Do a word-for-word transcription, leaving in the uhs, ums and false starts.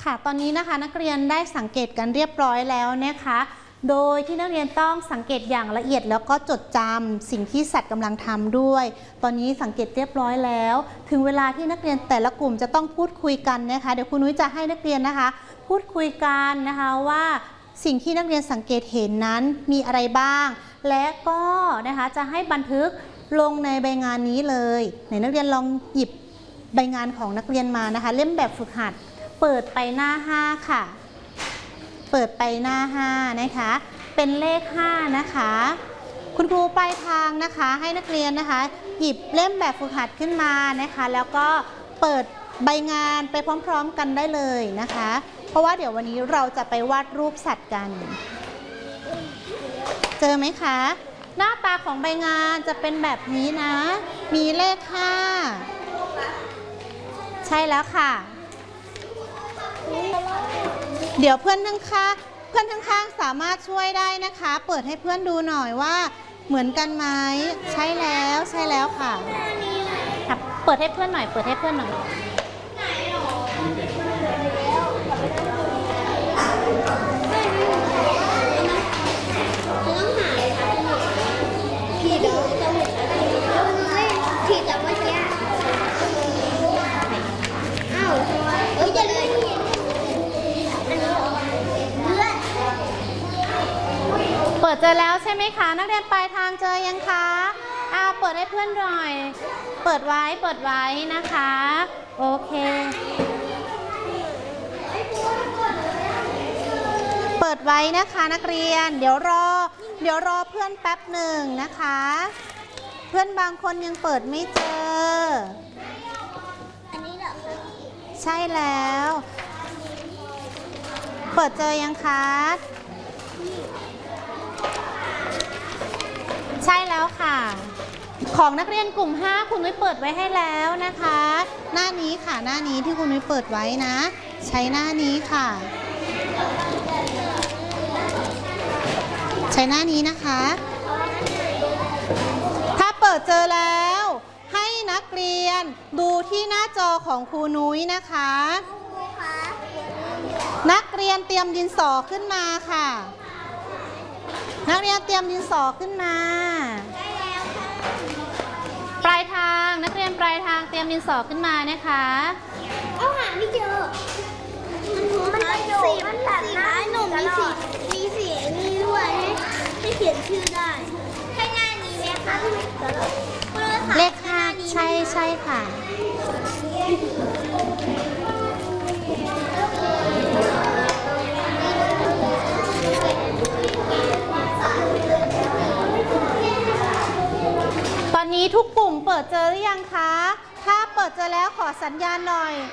ค่ะตอนนี้นะคะนักเรียนได้สังเกตกันเรียบร้อยแล้วนะคะโดยที่นักเรียนต้องสังเกตอย่างละเอียดแล้วก็จดจำสิ่งที่สัตว์กำลังทำด้วยตอนนี้สังเกตเรียบร้อยแล้วถึงเวลาที่นักเรียนแต่ละกลุ่มจะต้องพูดคุยกันนะคะเดี๋ยวครูนุ้ยจะให้นักเรียนนะคะพูดคุยกันนะคะว่าสิ่งที่นักเรียนสังเกตเห็นนั้นมีอะไรบ้างและก็นะคะจะให้บันทึกลงในใบงานนี้เลยไหนนักเรียนลองหยิบใบงานของนักเรียนมานะคะเล่มแบบฝึกหัดเปิดไปหน้าห้าค่ะเปิดไปหน้าห้านะคะเป็นเลขห้านะคะคุณครูปลายทางนะคะให้นักเรียนนะคะหยิบเล่มแบบฝึกหัดขึ้นมานะคะแล้วก็เปิดใบงานไปพร้อมๆกันได้เลยนะคะเพราะว่าเดี๋ยววันนี้เราจะไปวาดรูปสัตว์กันเจอไหมคะหน้าตาของใบงานจะเป็นแบบนี้นะมีเลขห้าใช่แล้วค่ะเดี๋ยวเพื่อนข้างๆเพื่อนข้างๆสามารถช่วยได้นะคะเปิดให้เพื่อนดูหน่อยว่าเหมือนกันไหมใช่แล้วใช่แล้วค่ะครับเปิดให้เพื่อนหน่อยเปิดให้เพื่อนหน่อยเปิดเจอแล้วใช่ไหมคะนักเรียนปลายทางเจอยังคะอ่าเปิดให้เพื่อนหน่อยเปิดไว้เปิดไว้นะคะโอเคเปิดไว้นะคะนักเรียนเดี๋ยวรอเดี๋ยวรอเพื่อนแป๊บหนึ่งนะคะเพื่อนบางคนยังเปิดไม่เจออันนี้เหรอใช่แล้วเปิดเจอยังคะใช่แล้วค่ะของนักเรียนกลุ่มห้าคุณนุ้ยเปิดไว้ให้แล้วนะคะหน้านี้ค่ะหน้านี้ที่คุณนุ้ยเปิดไว้นะใช้หน้านี้ค่ะใช้หน้านี้นะคะถ้าเปิดเจอแล้วให้นักเรียนดูที่หน้าจอของครูนุ้ยนะคะนักเรียนเตรียมดินสอขึ้นมาค่ะนักเรียนเตรียมดินสอขึ้นมาปลายทางนักเรียนปลายทางเตรียมดินสอขึ้นมานะคะเอาหาไม่เจอมันมันสีมันตัดนะหนูมีสีมีสีนี่ด้วยให้เขียนชื่อได้ใช่หน้านี้ไหมคะเลขห้าใช่ใช่ค่ะตอนนี้ทุกกลุ่มเปิดเจอหรือยังคะถ้าเปิดเจอแล้วขอสัญญาณหน่อย